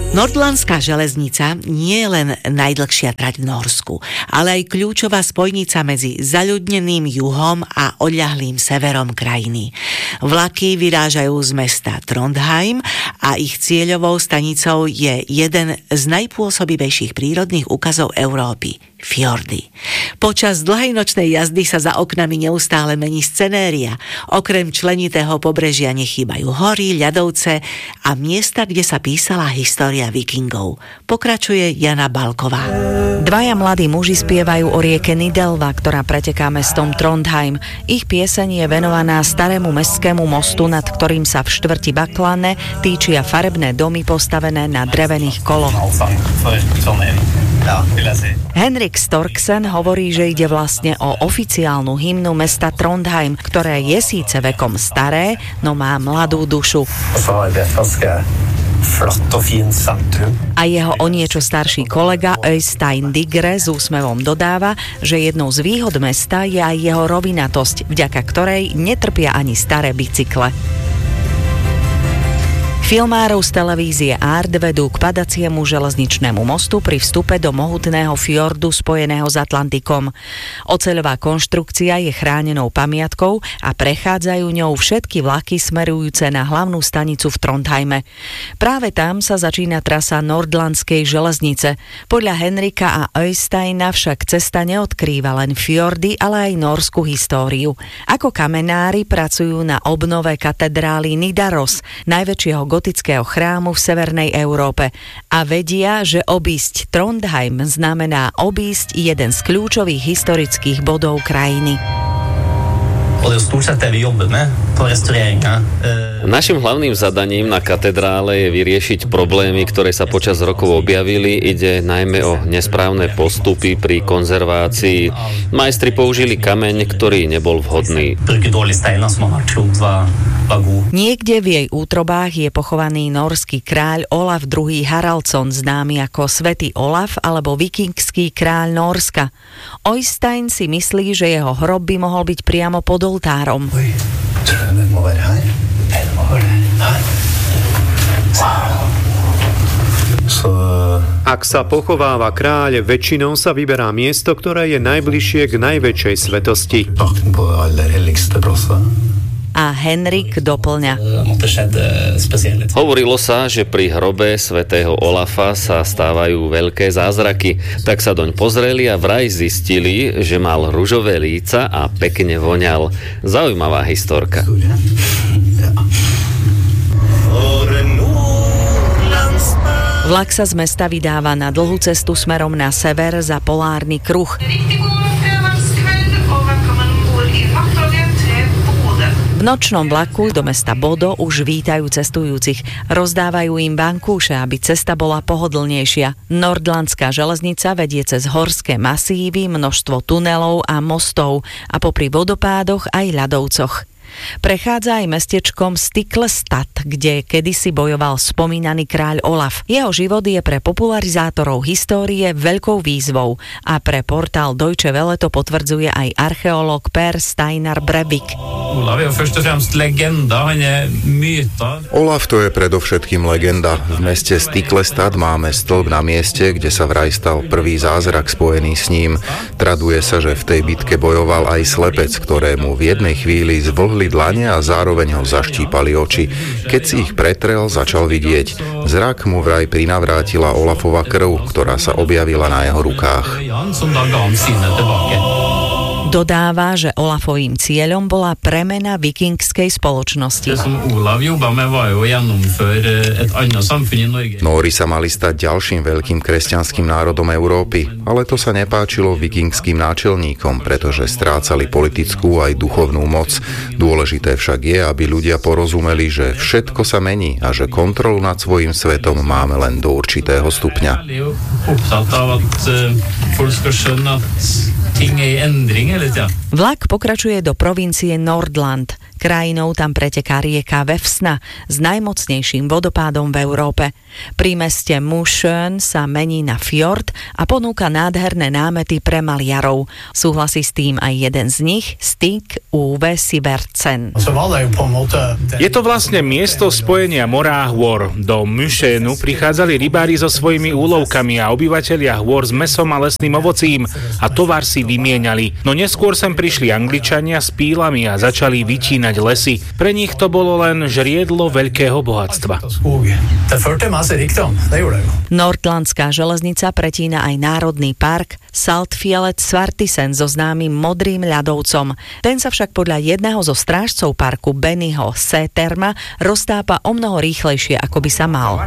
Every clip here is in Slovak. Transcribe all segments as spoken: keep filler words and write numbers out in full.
Nordlandská železnica nie je len najdlhšia trať v Norsku, ale aj kľúčová spojnica medzi zaľudneným juhom a odľahlým severom krajiny. Vlaky vyrážajú z mesta Trondheim a ich cieľovou stanicou je jeden z najpôsobivejších prírodných úkazov Európy – fjordy. Počas dlhej nočnej jazdy sa za oknami neustále mení scenéria. Okrem členitého pobrežia nechýbajú hory, ľadovce a miesta, kde sa písala história vikingov. Pokračuje Jana Balková. Dvaja mladí muži spievajú o rieke Nidelva, ktorá preteká mestom Trondheim. Ich pieseň je venovaná starému mestskému mostu, nad ktorým sa v štvrti Baklane týčia farebné domy postavené na drevených koloch. Henrik Storksen hovorí, že ide vlastne o oficiálnu hymnu mesta Trondheim, ktoré je síce vekom staré, no má mladú dušu. A jeho o niečo starší kolega Øystein Digre s úsmevom dodáva, že jednou z výhod mesta je aj jeho rovinatosť, vďaka ktorej netrpia ani staré bicykle. Filmárov z televízie Art vedú k padaciemu železničnému mostu pri vstupe do mohutného fjordu spojeného s Atlantikom. Oceľová konštrukcia je chránenou pamiatkou a prechádzajú ňou všetky vlaky smerujúce na hlavnú stanicu v Trondheime. Práve tam sa začína trasa Nordlandskej železnice. Podľa Henrika a Øysteina však cesta neodkrýva len fjordy, ale aj norskú históriu. Ako kamenári pracujú na obnove katedrály Nidaros, najväčšieho gotického chrámu v severnej Európe, a vedia, že obísť Trondheim znamená obísť jeden z kľúčových historických bodov krajiny. Našim hlavným zadaním na katedrále je vyriešiť problémy, ktoré sa počas rokov objavili. Ide najmä o nesprávne postupy pri konzervácii. Majstri použili kameň, ktorý nebol vhodný. Niekde v jej útrobách je pochovaný norský kráľ Olaf druhý Haraldsson, známy ako Svätý Olaf alebo vikingský kráľ Nórska. Øystein si myslí, že jeho hrob by mohol byť priamo pod oltárom. Ak sa pochováva kráľ, väčšinou sa vyberá miesto, ktoré je najbližšie k najväčšej svetosti. A Henrik doplňa. Hovorilo sa, že pri hrobe svätého Olafa sa stávajú veľké zázraky. Tak sa doň pozreli a vraj zistili, že mal ružové líca a pekne voňal. Zaujímavá historka. Vlak sa z mesta vydáva na dlhú cestu smerom na sever za polárny kruh. V nočnom vlaku do mesta Bodo už vítajú cestujúcich. Rozdávajú im bankúše, aby cesta bola pohodlnejšia. Nordlandská železnica vedie cez horské masívy, množstvo tunelov a mostov a popri vodopádoch aj ľadovcoch. Prechádza aj mestečkom Stiklestad, kde kedysi bojoval spomínaný kráľ Olaf. Jeho život je pre popularizátorov histórie veľkou výzvou a pre portál Deutsche Welle to potvrdzuje aj archeológ Per Steinar Breivik. Olaf to je predovšetkým legenda. V meste Stiklestad máme stĺp na mieste, kde sa vraj stal prvý zázrak spojený s ním. Traduje sa, že v tej bitke bojoval aj slepec, ktorému v jednej chvíli zvlhli dlane a zároveň ho zaštípali oči. Keď si ich pretrel, začal vidieť. Zrak mu vraj prinavrátila Olafova krv, ktorá sa objavila na jeho rukách. Dodáva, že Olafovým cieľom bola premena vikingskej spoločnosti. Nóri sa mali stať ďalším veľkým kresťanským národom Európy, ale to sa nepáčilo vikingským náčelníkom, pretože strácali politickú aj duchovnú moc. Dôležité však je, aby ľudia porozumeli, že všetko sa mení a že kontrolu nad svojím svetom máme len do určitého stupňa. Vlak pokračuje do provincie Nordland. Krajinou tam preteká rieka Vefsna s najmocnejším vodopádom v Európe. Pri meste Mosjøen sa mení na fjord a ponúka nádherné námety pre maliarov. Súhlasí s tým aj jeden z nich, Stig Ove Sivertsen. Je to vlastne miesto spojenia mora a hôr. Do Mosjøenu prichádzali rybári so svojimi úlovkami a obyvatelia hôr s mäsom a lesným ovocím a tovar si vymieniali. No neskôr sem prišli Angličania s pílami a začali vytínať lesy. Pre nich to bolo len žriedlo veľkého bohatstva. Nordlandská železnica pretína aj národný park Saltfjellet Svartisen so známym modrým ľadovcom. Ten sa však podľa jedného zo strážcov parku Bennyho Seterma roztápa omnoho rýchlejšie, ako by sa mal.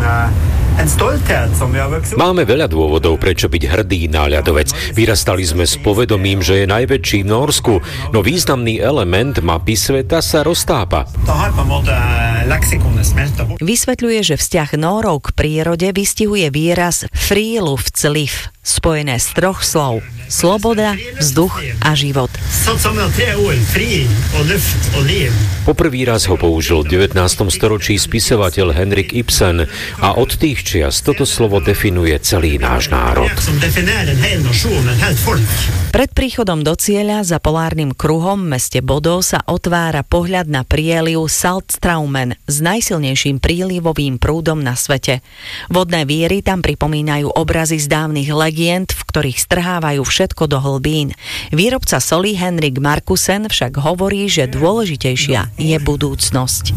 Máme veľa dôvodov, prečo byť hrdý na ľadovec. Vyrastali sme s povedomím, že je najväčší v Norsku, no významný element mapy sveta sa roztápa. Vysvetľuje, že vzťah Nórov k prírode vystihuje výraz Friluftsliv, spojené z troch slov: sloboda, vzduch a život. Poprvý raz ho použil v devätnástom storočí spisovateľ Henrik Ibsen a od tých čias toto slovo definuje celý náš národ. Pred príchodom do cieľa za polárnym kruhom v meste Bodø sa otvára pohľad na prieliv Saltstraumen s najsilnejším prílivovým prúdom na svete. Vodné víry tam pripomínajú obrazy z dávnych legend, v ktorých strhávajú všetko do hlbín. Výrobca solí Henrik Markusen však hovorí, že dôležitejšia je budúcnosť.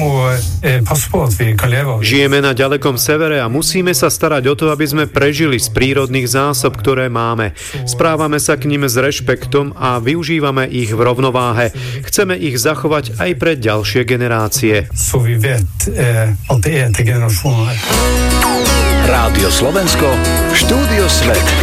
Žijeme na ďalekom severe a musíme sa starať o to, aby sme prežili z prírodných zásob, ktoré máme. Správame sa k nim s rešpektom a využívame ich v rovnováhe. Chceme ich zachovať aj pre ďalšie generácie. Rádio Slovensko, Štúdio Svet.